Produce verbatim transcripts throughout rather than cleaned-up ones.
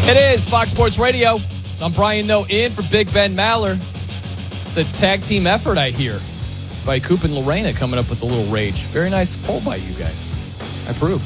It is Fox Sports Radio. I'm Brian Noe in for Big Ben Maller. It's a tag team effort, I hear, by Coop and Lorena coming up with a little rage. Very nice poll by you guys. I approve.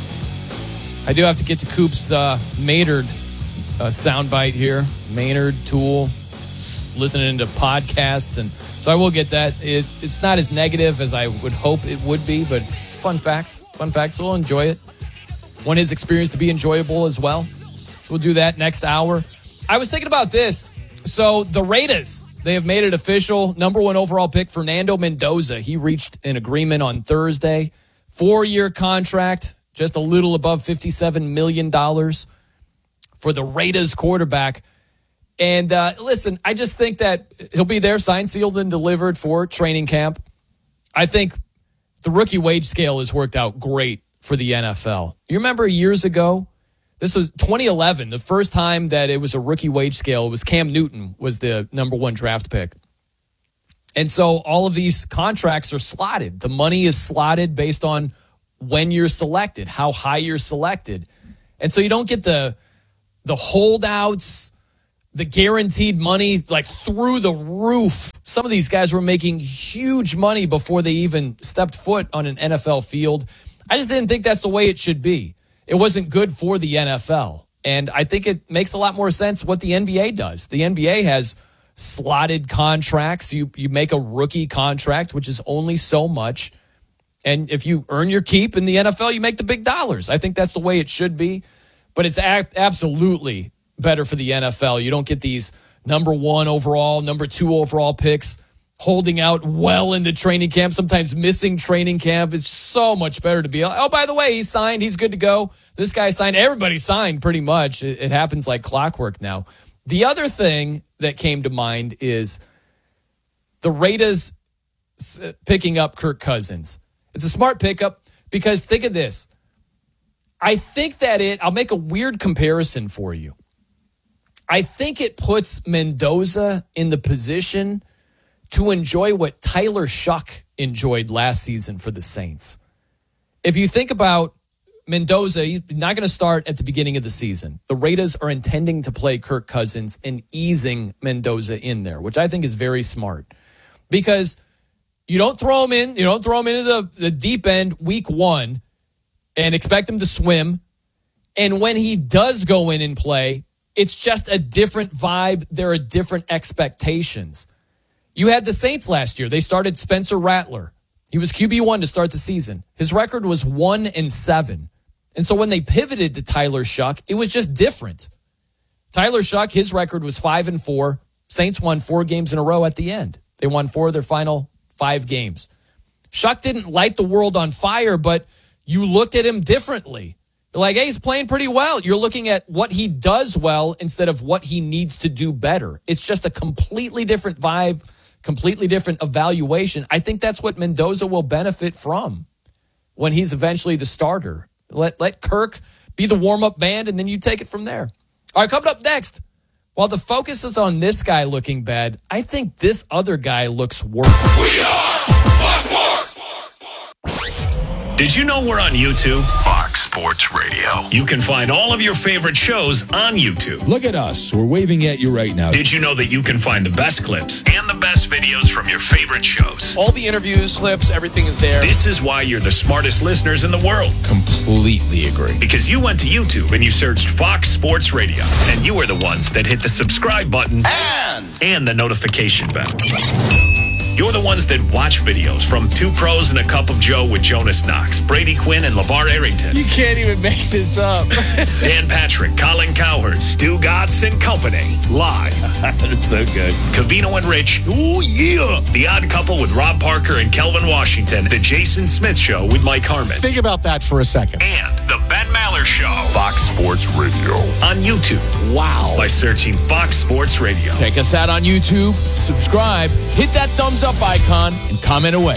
I do have to get to Coop's uh, Maynard uh, soundbite here. Maynard, Tool, listening to podcasts, and so I will get that. It, it's not as negative as I would hope it would be, but it's a fun fact. Fun fact, so we'll enjoy it. Want his experience to be enjoyable as well. So we'll do that next hour. I was thinking about this. So the Raiders, they have made it official. Number one overall pick, Fernando Mendoza. He reached an agreement on Thursday. Four-year contract, just a little above fifty-seven million dollars for the Raiders quarterback. And uh, listen, I just think that he'll be there, signed, sealed, and delivered for training camp. I think the rookie wage scale has worked out great for the N F L. You remember years ago? This was twenty eleven, the first time that it was a rookie wage scale. It was Cam Newton was the number one draft pick. And so all of these contracts are slotted. The money is slotted based on when you're selected, how high you're selected. And so you don't get the the holdouts, the guaranteed money, like through the roof. Some of these guys were making huge money before they even stepped foot on an N F L field. I just didn't think that's the way it should be. It wasn't good for the N F L. And I think it makes a lot more sense what the N B A does. The N B A has slotted contracts. You you make a rookie contract, which is only so much. And if you earn your keep in the N F L, you make the big dollars. I think that's the way it should be. But it's a- absolutely better for the N F L. You don't get these number one overall, number two overall picks holding out well into training camp, sometimes missing training camp. It's so much better to be, oh, by the way, he's signed. He's good to go. This guy signed. Everybody signed pretty much. It, it happens like clockwork now. The other thing that came to mind is the Raiders picking up Kirk Cousins. It's a smart pickup because think of this. I think that it, I'll make a weird comparison for you. I think it puts Mendoza in the position to enjoy what Tyler Shuck enjoyed last season for the Saints. If you think about Mendoza, he's not going to start at the beginning of the season. The Raiders are intending to play Kirk Cousins and easing Mendoza in there, which I think is very smart because you don't throw him in, you don't throw him into the, the deep end week one and expect him to swim. And when he does go in and play, it's just a different vibe. There are different expectations. You had the Saints last year. They started Spencer Rattler. He was Q B one to start the season. His record was one and seven. And so when they pivoted to Tyler Shuck, it was just different. Tyler Shuck, his record was five and four. Saints won four games in a row at the end. They won four of their final five games. Shuck didn't light the world on fire, but you looked at him differently. You're like, hey, he's playing pretty well. You're looking at what he does well instead of what he needs to do better. It's just a completely different vibe, completely different evaluation. I think that's what Mendoza will benefit from when he's eventually the starter. Let let Kirk be the warm-up band, and then you take it from there. All right, coming up next, while the focus is on this guy looking bad, I think this other guy looks worse. We are Fox Sports! Did you know we're on YouTube? Fox Sports Radio. You can find all of your favorite shows on YouTube. Look at us. We're waving at you right now. Did you know that you can find the best clips and the best videos from your favorite shows? All the interviews, clips, everything is there. This is why you're the smartest listeners in the world. Completely agree. Because you went to YouTube and you searched Fox Sports Radio, and you were the ones that hit the subscribe button And, and the notification bell. You're the ones that watch videos from Two Pros and a Cup of Joe with Jonas Knox, Brady Quinn, and LeVar Arrington. You can't even make this up. Dan Patrick, Colin Cowherd, Stu Gatz and Company. Live. That is so good. Covino and Rich. Ooh, yeah. The Odd Couple with Rob Parker and Kelvin Washington. The Jason Smith Show with Mike Harmon. Think about that for a second. And the Ben Maller Show. Fox Sports Radio. On YouTube. Wow. By searching Fox Sports Radio. Check us out on YouTube. Subscribe. Hit that thumbs up icon and comment away.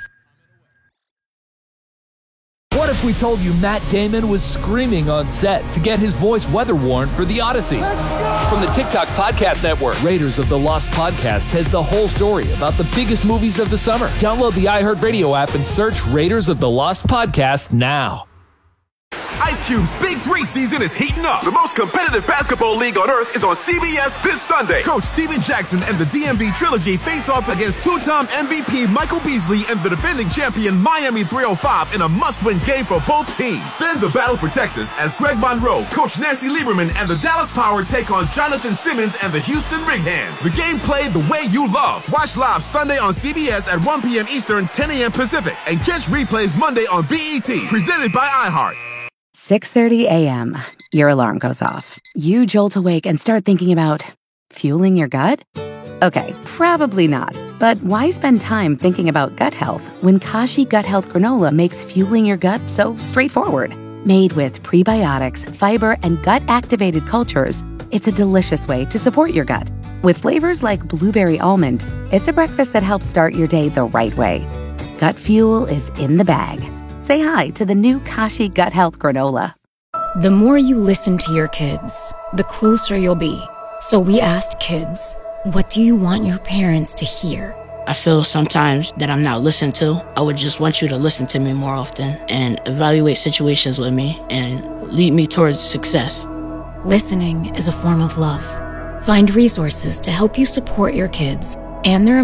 What if we told you Matt Damon was screaming on set to get his voice weather warned for The Odyssey? From the TikTok Podcast Network, Raiders of the Lost Podcast has the whole story about the biggest movies of the summer. Download the iHeartRadio app and search Raiders of the Lost Podcast now. Ice Cube's Big Three season is heating up. The most competitive basketball league on earth is on C B S this Sunday. Coach Steven Jackson and the D M V Trilogy face off against two-time M V P Michael Beasley and the defending champion Miami three oh five in a must-win game for both teams. Then the battle for Texas as Greg Monroe, Coach Nancy Lieberman, and the Dallas Power take on Jonathan Simmons and the Houston Rig Hands. The game played the way you love. Watch live Sunday on C B S at one p.m. Eastern, ten a.m. Pacific, and catch replays Monday on B E T, presented by iHeart. six thirty a.m. Your alarm goes off. You jolt awake and start thinking about fueling your gut? Okay, probably not. But why spend time thinking about gut health when Kashi Gut Health Granola makes fueling your gut so straightforward? Made with prebiotics, fiber, and gut-activated cultures, it's a delicious way to support your gut. With flavors like blueberry almond, it's a breakfast that helps start your day the right way. Gut fuel is in the bag. Say hi to the new Kashi Gut Health Granola. The more you listen to your kids, the closer you'll be. So we asked kids, what do you want your parents to hear? I feel sometimes that I'm not listened to. I would just want you to listen to me more often and evaluate situations with me and lead me towards success. Listening is a form of love. Find resources to help you support your kids and their